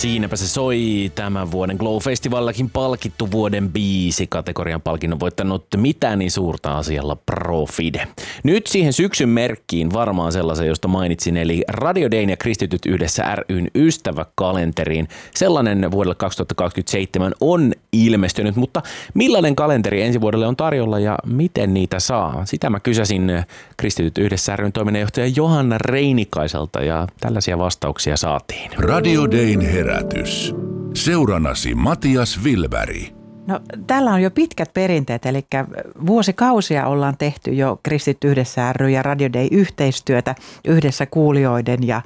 Siinäpä se soi tämän vuoden Glow-festivallakin palkittu vuoden biisi. Kategorian palkinnon voittanut Mitä niin suurta asialla Profide. Nyt siihen syksyn merkkiin varmaan sellaisen, josta mainitsin, eli Radio Dayn ja Kristityt yhdessä ry:n ystäväkalenteriin. Sellainen vuodelle 2027 on ilmestynyt, mutta millainen kalenteri ensi vuodelle on tarjolla ja miten niitä saa? Sitä mä kysäsin Kristityt yhdessä ry:n toiminnanjohtaja Johanna Reinikaiselta ja tällaisia vastauksia saatiin. Radio Dayn herätys. Seurannasi Matias Wilberg. No, tällä on jo pitkät perinteet, eli vuosikausia ollaan tehty jo Kristityt yhdessä ry ja Radio Day yhteistyötä yhdessä kuulijoiden ja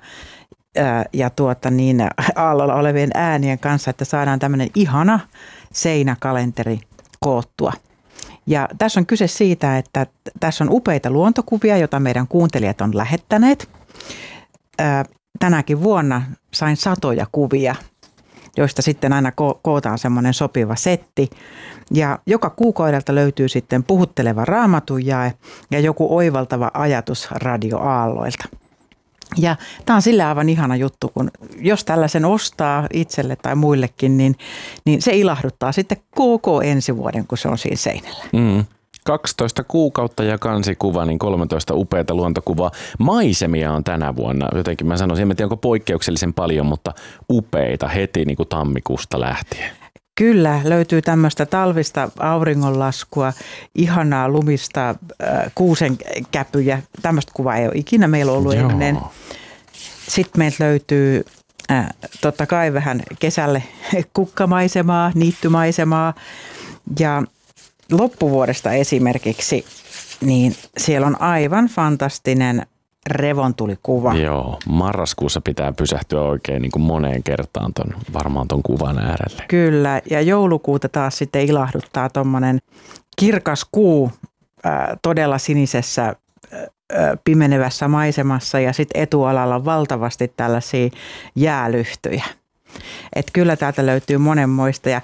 aallolla olevien äänien kanssa, että saadaan tämmöinen ihana seinäkalenteri koottua. Ja tässä on kyse siitä, että tässä on upeita luontokuvia, joita meidän kuuntelijat on lähettäneet. Tänäkin vuonna sain satoja kuvia, joista sitten aina kootaan semmoinen sopiva setti. Ja joka kuukaudelta löytyy sitten puhutteleva raamatunjae ja joku oivaltava ajatus radioaalloilta. Ja tämä on sillä aivan ihana juttu, kun jos tällaisen ostaa itselle tai muillekin, niin se ilahduttaa sitten koko ensi vuoden, kun se on siinä seinällä. 12 kuukautta ja kansikuva, niin 13 upeata luontokuvaa. Maisemia on tänä vuonna, jotenkin mä sanoisin, en tiedä onko poikkeuksellisen paljon, mutta upeita heti niin kuin tammikuusta lähtien. Kyllä, löytyy tämmöistä talvista auringonlaskua, ihanaa lumista kuusenkäpyjä. Tämmöistä kuvaa ei ole ikinä meillä ollut ennen. Sitten meiltä löytyy totta kai vähän kesälle kukkamaisemaa, niittymaisemaa ja loppuvuodesta esimerkiksi, niin siellä on aivan fantastinen revontulikuva. Joo, marraskuussa pitää pysähtyä oikein niin kuin moneen kertaan varmaan ton kuvan äärelle. Kyllä, ja joulukuuta taas sitten ilahduttaa tommonen kirkas kuu todella sinisessä pimenevässä maisemassa ja sitten etualalla on valtavasti tällaisia jäälyhtyjä. Että kyllä täältä löytyy monenmoista ja